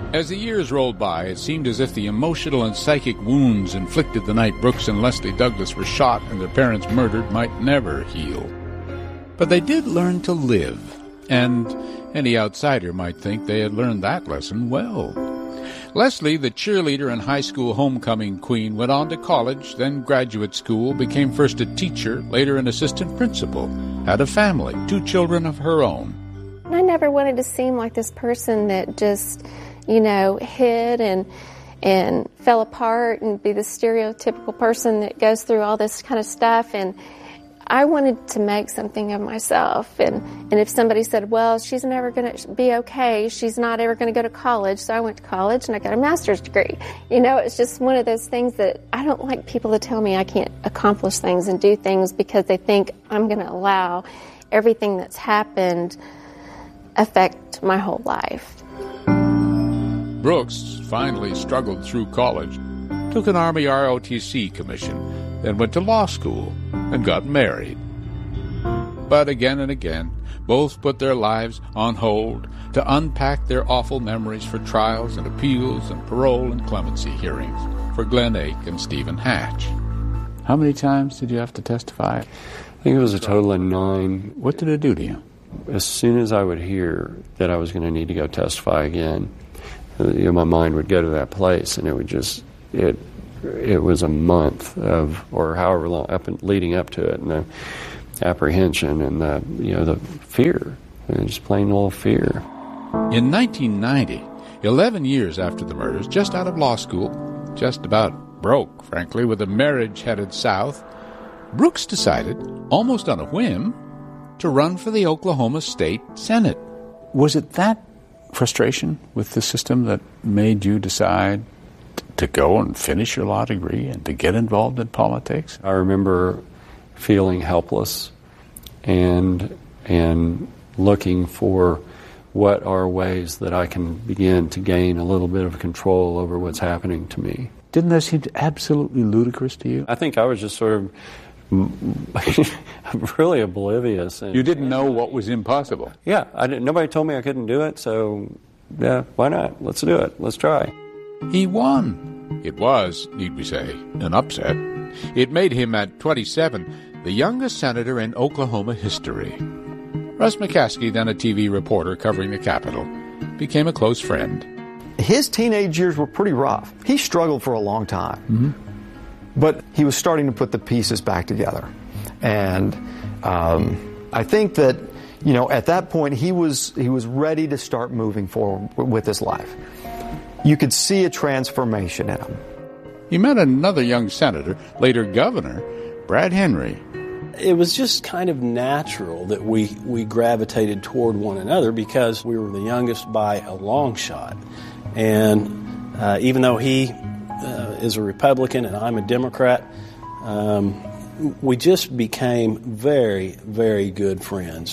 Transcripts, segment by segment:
As the years rolled by, it seemed as if the emotional and psychic wounds inflicted the night Brooks and Leslie Douglas were shot and their parents murdered might never heal. But they did learn to live, and any outsider might think they had learned that lesson well. Leslie, the cheerleader and high school homecoming queen, went on to college, then graduate school, became first a teacher, later an assistant principal, had a family, 2 children of her own. I never wanted to seem like this person that just, hid and fell apart and be the stereotypical person that goes through all this kind of stuff. And I wanted to make something of myself. And if somebody said, well, she's never going to be okay, she's not ever going to go to college. So I went to college and I got a master's degree. It's just one of those things that I don't like people to tell me I can't accomplish things and do things because they think I'm going to allow everything that's happened affect my whole life. Brooks finally struggled through college, took an Army ROTC commission, then went to law school and got married. But again and again, both put their lives on hold to unpack their awful memories for trials and appeals and parole and clemency hearings for Glenn Ake and Stephen Hatch. How many times did you have to testify? I think it was a total of 9. What did it do to you? As soon as I would hear that I was going to need to go testify again, my mind would go to that place, and it would just, it was a month of, or however long, leading up to it, and the apprehension and the fear, just plain old fear. In 1990, 11 years after the murders, just out of law school, just about broke, frankly, with a marriage headed south, Brooks decided, almost on a whim, to run for the Oklahoma State Senate. Was it that frustration with the system that made you decide to go and finish your law degree and to get involved in politics? I remember feeling helpless and looking for what are ways that I can begin to gain a little bit of control over what's happening to me. Didn't that seem absolutely ludicrous to you? I think I was just sort of really oblivious. You didn't know what was impossible. Yeah, nobody told me I couldn't do it, so yeah, why not? Let's do it. Let's try. He won. It was, need we say, an upset. It made him, at 27, the youngest senator in Oklahoma history. Russ McCaskey, then a TV reporter covering the Capitol, became a close friend. His teenage years were pretty rough. He struggled for a long time. Mm-hmm. But he was starting to put the pieces back together. And I think that, at that point, he was ready to start moving forward with his life. You could see a transformation in him. He met another young senator, later governor, Brad Henry. It was just kind of natural that we gravitated toward one another because we were the youngest by a long shot. And even though he is a Republican and I'm a Democrat, we just became very, very good friends.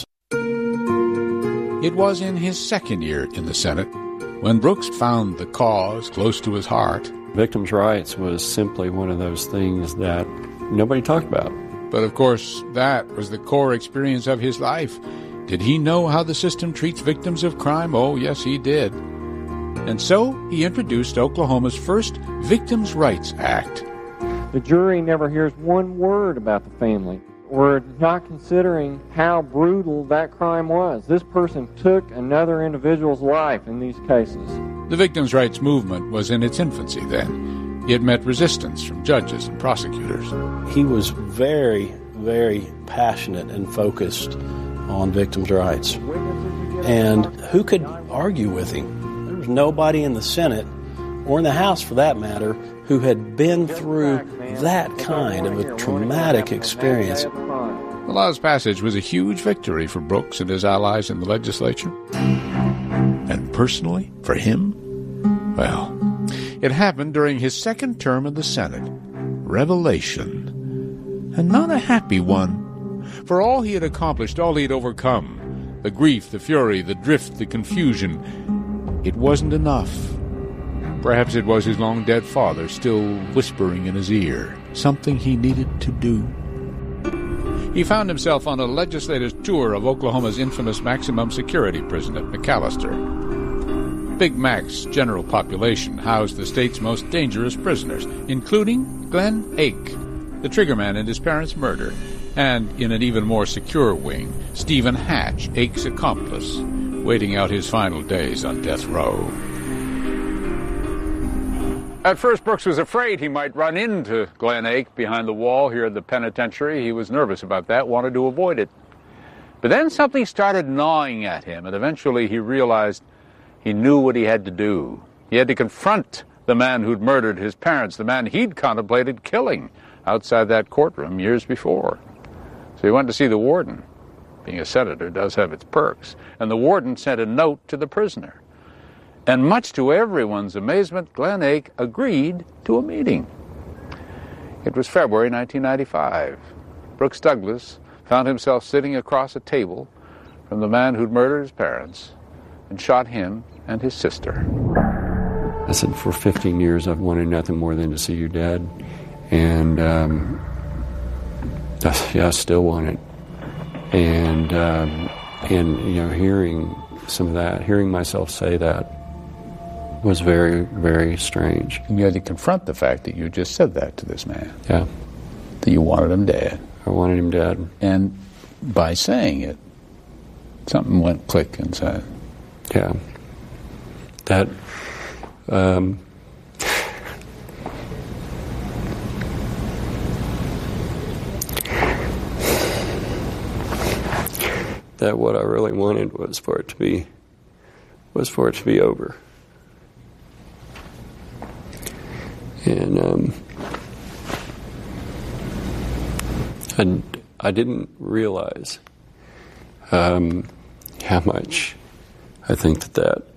It was in his second year in the Senate when Brooks found the cause close to his heart. Victims' rights was simply one of those things that nobody talked about. But of course, that was the core experience of his life. Did he know how the system treats victims of crime? Oh, yes, he did. And so he introduced Oklahoma's first Victims' Rights Act. The jury never hears one word about the family. We're not considering how brutal that crime was. This person took another individual's life in these cases. The victims' rights movement was in its infancy then. It met resistance from judges and prosecutors. He was very, very passionate and focused on victims' rights. And who could argue with him? There was nobody in the Senate, or in the House for that matter, who had been through that kind of a traumatic experience. The law's passage was a huge victory for Brooks and his allies in the legislature. And personally, for him, well, it happened during his second term in the Senate. Revelation. And not a happy one. For all he had accomplished, all he had overcome, the grief, the fury, the drift, the confusion, it wasn't enough. Perhaps it was his long-dead father still whispering in his ear, something he needed to do. He found himself on a legislative tour of Oklahoma's infamous maximum security prison at McAllister. Big Mac's general population housed the state's most dangerous prisoners, including Glenn Ake, the triggerman in his parents' murder, and in an even more secure wing, Stephen Hatch, Ake's accomplice, waiting out his final days on death row. At first, Brooks was afraid he might run into Glenn Ake behind the wall here at the penitentiary. He was nervous about that, wanted to avoid it. But then something started gnawing at him, and eventually he realized he knew what he had to do. He had to confront the man who'd murdered his parents, the man he'd contemplated killing outside that courtroom years before. So he went to see the warden. Being a senator does have its perks. And the warden sent a note to the prisoner. And much to everyone's amazement, Glenn Ake agreed to a meeting. It was February 1995. Brooks Douglas found himself sitting across a table from the man who'd murdered his parents and shot him and his sister. I said, for 15 years I've wanted nothing more than to see you dead. And I still want it. And hearing some of that, hearing myself say that, was very, very strange. And you had to confront the fact that you just said that to this man. Yeah. That you wanted him dead. I wanted him dead. And by saying it, something went click inside. Yeah. That, that what I really wanted was for it to be over. And I didn't realize how much I think that